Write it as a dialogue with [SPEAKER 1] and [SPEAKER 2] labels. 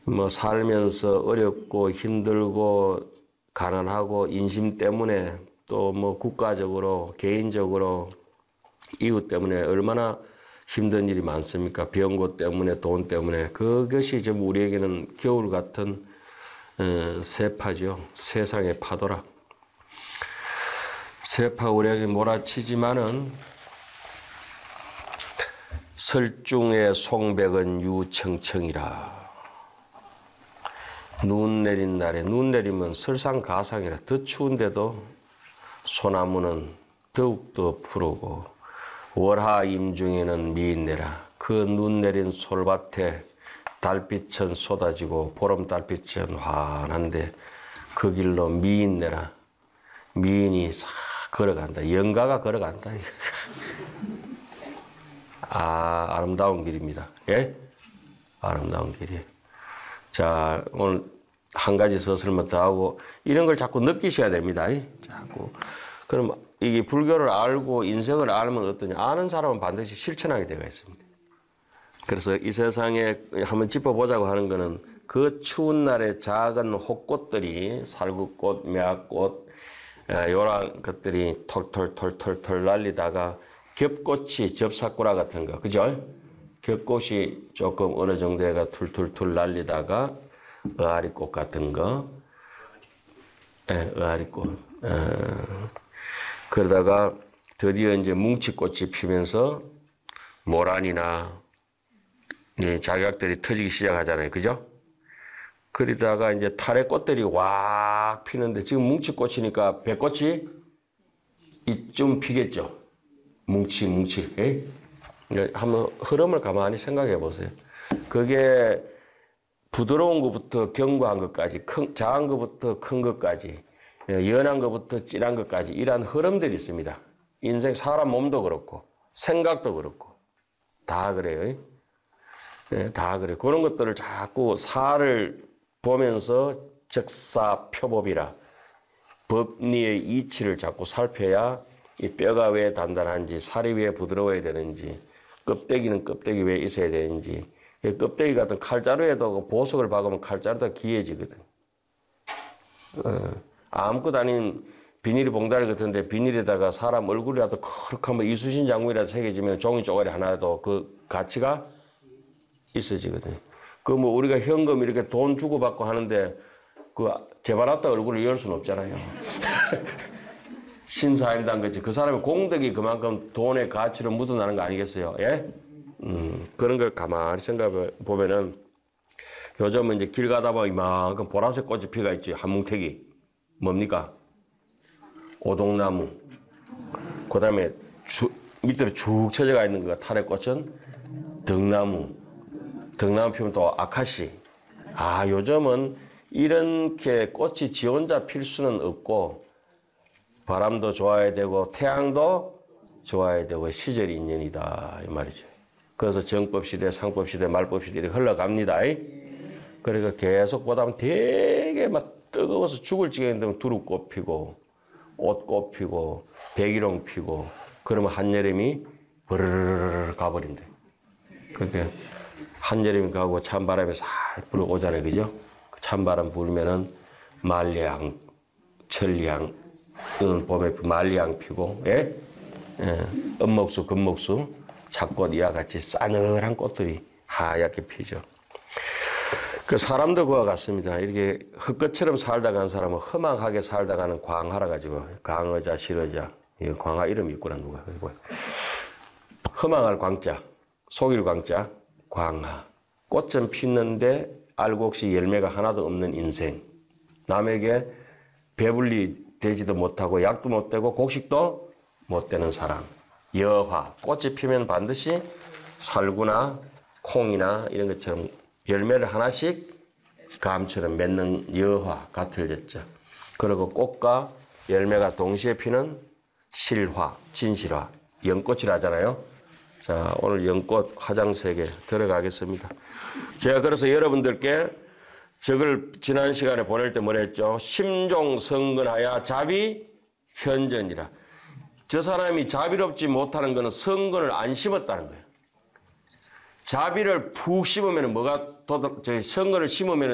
[SPEAKER 1] 뭐 살면서 어렵고 힘들고 가난하고 인심 때문에 또 뭐 국가적으로 개인적으로 이웃 때문에 얼마나 힘든 일이 많습니까? 병고 때문에 돈 때문에 그것이 좀 우리에게는 겨울 같은 세파죠. 세상의 파도라. 세파 우리에게 몰아치지만은 설중의 송백은 유청청이라. 눈 내린 날에 눈 내리면 설상가상이라. 더 추운데도 소나무는 더욱더 푸르고 월하 임중에는 미인내라. 그 눈 내린 솔밭에 달빛은 쏟아지고 보름 달빛은 환한데 그 길로 미인내라. 미인이 싹 걸어간다. 영가가 걸어간다. 아, 아름다운 길입니다. 예? 아름다운 길이에요. 자, 오늘 한 가지 서술만 더 하고 이런 걸 자꾸 느끼셔야 됩니다. 자꾸. 그럼 이게 불교를 알고 인생을 알면 어떠냐? 아는 사람은 반드시 실천하게 되어 있습니다. 그래서 이 세상에 한번 짚어보자고 하는 거는 그 추운 날에 작은 혹꽃들이 살구꽃, 매화꽃, 요런 것들이 털털털털털 날리다가 겹꽃이 접사꾸라 같은 거, 그죠? 겹꽃이 조금 어느 정도가 툴툴툴 날리다가 의아리꽃 같은 거, 의아리꽃. 그러다가 드디어 이제 뭉치꽃이 피면서 모란이나 작약들이 터지기 시작하잖아요, 그죠? 그러다가 이제 타래꽃들이 왁 피는데 지금 뭉치꽃이니까 배꽃이 이쯤 피겠죠. 뭉치. 에? 한번 흐름을 가만히 생각해 보세요. 그게 부드러운 것부터 견고한 것까지, 작은 것부터 큰 것까지, 연한 것부터 진한 것까지 이러한 흐름들이 있습니다. 인생 사람 몸도 그렇고 생각도 그렇고 다 그래요. 네, 다 그래요. 그런 것들을 자꾸 사를 보면서 적사표법이라 법리의 이치를 자꾸 살펴야 이 뼈가 왜 단단한지, 살이 왜 부드러워야 되는지, 껍데기는 껍데기 왜 있어야 되는지, 껍데기 같은 칼자루에도 보석을 박으면 칼자루가 귀해지거든. 아무것도 아닌 비닐 봉다리 같은데 비닐에다가 사람 얼굴이라도 그렇게 이순신 장군이라도 새겨지면 종이 쪼가리 하나라도 그 가치가 있어지거든. 그 뭐 우리가 현금 이렇게 돈 주고받고 하는데 그 제발았다 얼굴을 열 수는 없잖아요. 신사임당 같이 그 사람의 공덕이 그만큼 돈의 가치로 묻어나는 거 아니겠어요? 예? 그런 걸 가만히 생각해 보면은 요즘은 이제 길 가다 보면 이만큼 보라색 꽃이 피가 있지. 한뭉태기. 뭡니까? 오동나무. 그 다음에 밑으로 쭉 쳐져가 있는 거 타래꽃은 등나무. 등나무 피면 또 아카시. 아, 요즘은 이렇게 꽃이 지 혼자 필 수는 없고 바람도 좋아야 되고 태양도 좋아야 되고 시절이 인연이다 이 말이죠. 그래서 정법시대, 상법시대, 말법시대 이렇게 흘러갑니다. 그러니까 계속 보다 보면 되게 막 뜨거워서 죽을 지경인데 두릅꽃 피고 옷꽃 피고 백일홍 피고 그러면 한여름이 버르르르 가버린대. 그렇게 한여름이 가고 찬바람이 살 불어오잖아요. 그죠? 찬바람 불면은 말량, 천리향, 봄에 말리향 피고, 예? 은목수, 금목수, 잡꽃 이와 같이 싸늘한 꽃들이 하얗게 피죠. 그 사람도 그와 같습니다. 이렇게 흙것처럼 살다 가는 사람은 험악하게 살다 가는 광하라 가지고 강의자, 실의자, 이 광하 이름이 있구나 누가. 험악할 광자, 속일 광자, 광하. 꽃은 피는데 알고 혹시 열매가 하나도 없는 인생. 남에게 배불리 되지도 못하고 약도 못 되고 곡식도 못 되는 사람. 여화. 꽃이 피면 반드시 살구나 콩이나 이런 것처럼 열매를 하나씩 감처럼 맺는 여화 같을 였죠. 그리고 꽃과 열매가 동시에 피는 실화, 진실화, 연꽃이라 하잖아요. 자, 오늘 연꽃 화장색에 들어가겠습니다. 제가 그래서 여러분들께 저걸 지난 시간에 보낼 때 뭐라 했죠? 심종 성근하야 자비 현전이라. 저 사람이 자비롭지 못하는 것은 성근을 안 심었다는 거예요. 자비를 푹 심으면 뭐가 선거를 심으면